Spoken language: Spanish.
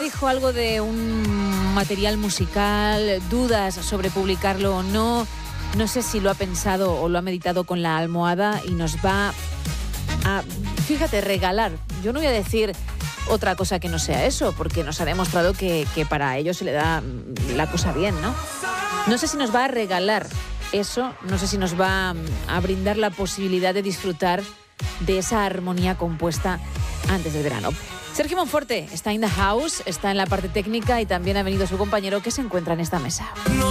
dijo algo de un material musical, dudas sobre publicarlo o no. No sé si lo ha pensado o lo ha meditado con la almohada y nos va a, fíjate, regalar. Yo no voy a decir otra cosa que no sea eso, porque nos ha demostrado que para ellos se le da la cosa bien, ¿no? No sé si nos va a regalar eso, no sé si nos va a brindar la posibilidad de disfrutar de esa armonía compuesta antes del verano. Sergio Monforte está in the house, está en la parte técnica y también ha venido su compañero que se encuentra en esta mesa.